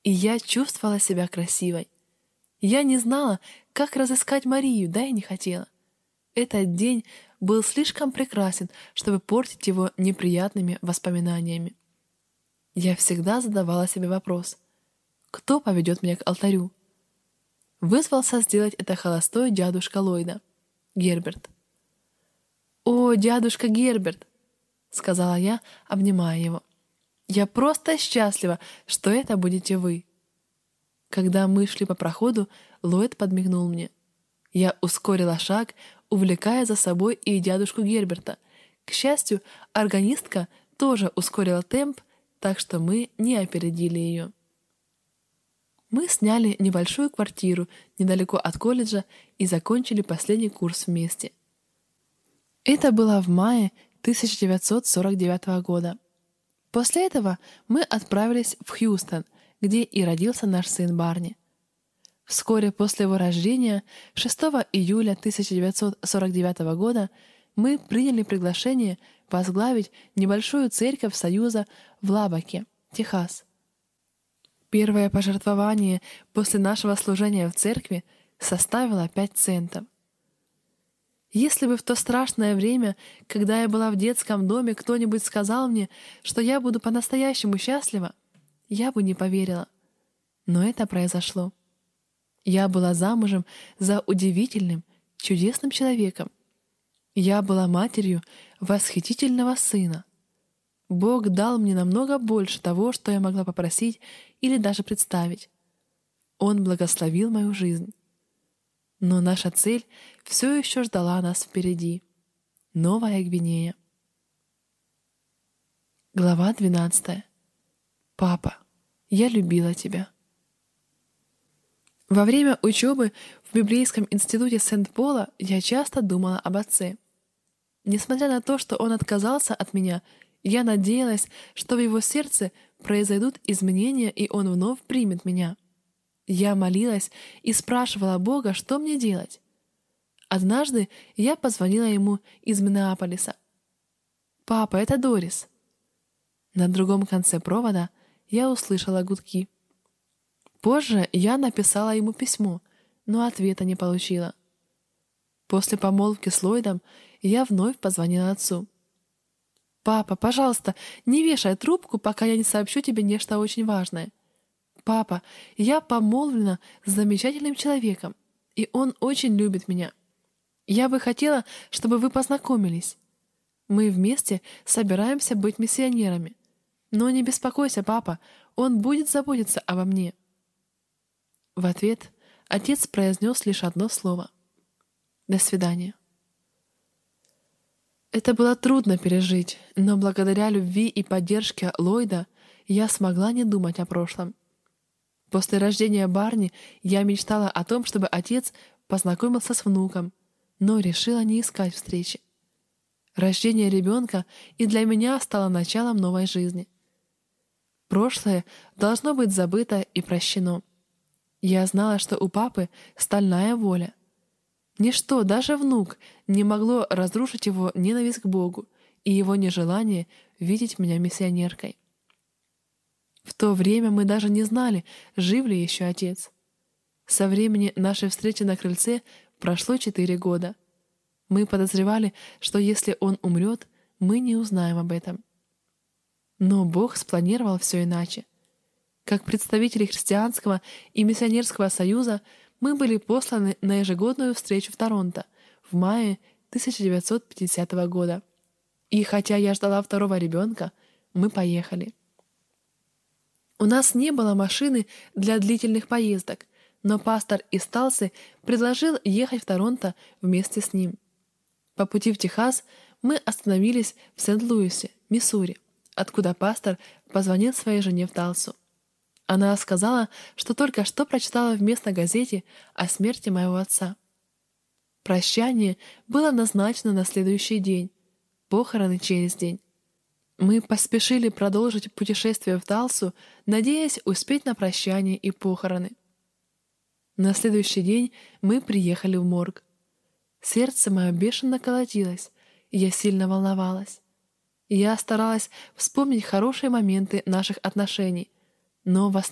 и я чувствовала себя красивой. Я не знала, как разыскать Марию, да и не хотела. Этот день был слишком прекрасен, чтобы портить его неприятными воспоминаниями. Я всегда задавала себе вопрос: кто поведет меня к алтарю? Вызвался сделать это холостой дядушка Ллойда, Герберт. «О, дядушка Герберт!» — сказала я, обнимая его. «Я просто счастлива, что это будете вы». Когда мы шли по проходу, Ллойд подмигнул мне. Я ускорила шаг, увлекая за собой и дядушку Герберта. К счастью, органистка тоже ускорила темп, так что мы не опередили ее. Мы сняли небольшую квартиру недалеко от колледжа и закончили последний курс вместе. Это было в мае 1949 года. После этого мы отправились в Хьюстон, где и родился наш сын Барни. Вскоре после его рождения, 6 июля 1949 года, мы приняли приглашение возглавить небольшую церковь Союза в Лабаке, Техас. Первое пожертвование после нашего служения в церкви составило 5 центов. Если бы в то страшное время, когда я была в детском доме, кто-нибудь сказал мне, что я буду по-настоящему счастлива, я бы не поверила. Но это произошло. Я была замужем за удивительным, чудесным человеком. Я была матерью восхитительного сына. Бог дал мне намного больше того, что я могла попросить или даже представить. Он благословил мою жизнь. Но наша цель все еще ждала нас впереди. Новая Гвинея. Глава 12. Папа, я любила тебя. Во время учебы в библейском институте Сент-Пола я часто думала об отце. Несмотря на то, что он отказался от меня, я надеялась, что в его сердце произойдут изменения, и он вновь примет меня. Я молилась и спрашивала Бога, что мне делать. Однажды я позвонила ему из Миннеаполиса. «Папа, это Дорис». На другом конце провода я услышала гудки. Позже я написала ему письмо, но ответа не получила. После помолвки с Ллойдом я вновь позвонила отцу. «Папа, пожалуйста, не вешай трубку, пока я не сообщу тебе нечто очень важное. Папа, я помолвлена с замечательным человеком, и он очень любит меня. Я бы хотела, чтобы вы познакомились. Мы вместе собираемся быть миссионерами. Но не беспокойся, папа, он будет заботиться обо мне». В ответ отец произнес лишь одно слово: «До свидания». Это было трудно пережить, но благодаря любви и поддержке Ллойда я смогла не думать о прошлом. После рождения Барни я мечтала о том, чтобы отец познакомился с внуком, но решила не искать встречи. Рождение ребенка и для меня стало началом новой жизни. Прошлое должно быть забыто и прощено. Я знала, что у папы стальная воля. Ничто, даже внук, не могло разрушить его ненависть к Богу и его нежелание видеть меня миссионеркой. В то время мы даже не знали, жив ли еще отец. Со времени нашей встречи на крыльце прошло 4 года. Мы подозревали, что если он умрет, мы не узнаем об этом. Но Бог спланировал все иначе. Как представители христианского и миссионерского союза мы были посланы на ежегодную встречу в Торонто в мае 1950 года. И хотя я ждала второго ребенка, мы поехали. У нас не было машины для длительных поездок, но пастор из Талсы предложил ехать в Торонто вместе с ним. По пути в Техас мы остановились в Сент-Луисе, Миссури, откуда пастор позвонил своей жене в Талсу. Она сказала, что только что прочитала в местной газете о смерти моего отца. Прощание было назначено на следующий день, похороны через день. Мы поспешили продолжить путешествие в Талсу, надеясь успеть на прощание и похороны. На следующий день мы приехали в морг. Сердце мое бешено колотилось, и я сильно волновалась. Я старалась вспомнить хорошие моменты наших отношений, но